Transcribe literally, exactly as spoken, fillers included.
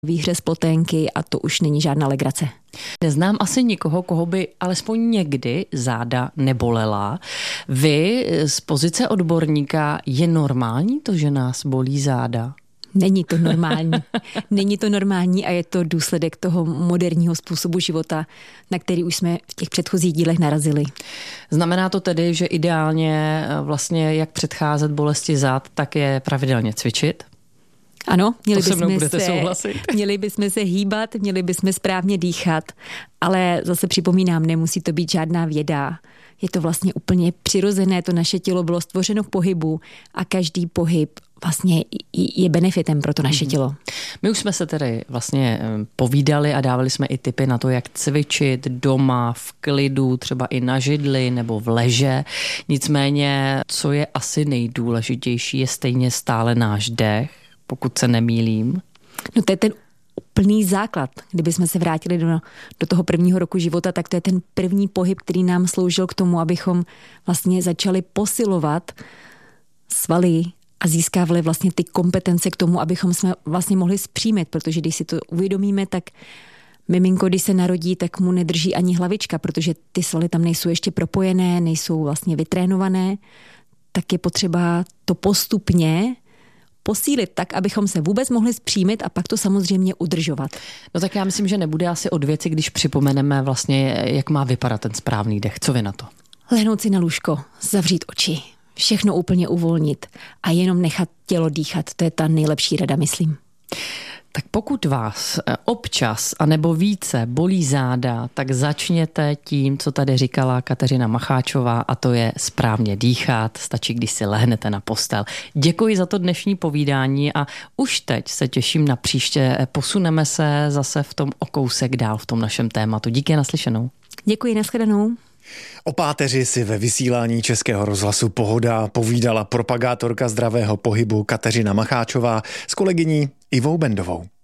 výhře z ploténky a to už není žádná legrace. Neznám asi nikoho, koho by alespoň někdy záda nebolela. Vy z pozice odborníka, je normální to, že nás bolí záda? Není to normální. Není to normální a je to důsledek toho moderního způsobu života, na který už jsme v těch předchozích dílech narazili. Znamená to tedy, že ideálně vlastně jak předcházet bolesti zád, tak je pravidelně cvičit? Ano, měli bychom, se, měli bychom se hýbat, měli bychom správně dýchat, ale zase připomínám, nemusí to být žádná věda. Je to vlastně úplně přirozené, to naše tělo bylo stvořeno k pohybu a každý pohyb vlastně je benefitem pro to naše tělo. My už jsme se tedy vlastně povídali a dávali jsme i tipy na to, jak cvičit doma, v klidu, třeba i na židli nebo v leže. Nicméně, co je asi nejdůležitější, je stejně stále náš dech, pokud se nemýlím. No to je ten úplný základ. Kdybychom se vrátili do, do toho prvního roku života, tak to je ten první pohyb, který nám sloužil k tomu, abychom vlastně začali posilovat svaly a získávali vlastně ty kompetence k tomu, abychom jsme vlastně mohli zpříjmet, protože když si to uvědomíme, tak miminko, když se narodí, tak mu nedrží ani hlavička, protože ty svaly tam nejsou ještě propojené, nejsou vlastně vytrénované, tak je potřeba to postupně posílit tak, abychom se vůbec mohli zpříjmit a pak to samozřejmě udržovat. No tak já myslím, že nebude asi od věci, když připomeneme vlastně, jak má vypadat ten správný dech. Co vy na to? Lehnout si na lůžko, zavřít oči, všechno úplně uvolnit a jenom nechat tělo dýchat. To je ta nejlepší rada, myslím. Tak pokud vás občas anebo více bolí záda, tak začněte tím, co tady říkala Kateřina Macháčová, a to je správně dýchat. Stačí, když si lehnete na postel. Děkuji za to dnešní povídání a už teď se těším na příště. Posuneme se zase v tom o kousek dál v tom našem tématu. Díky, naslyšenou. Děkuji, nashledanou. O páteři si ve vysílání Českého rozhlasu Pohoda povídala propagátorka zdravého pohybu Kateřina Macháčová s kolegyní Ivou Bendovou.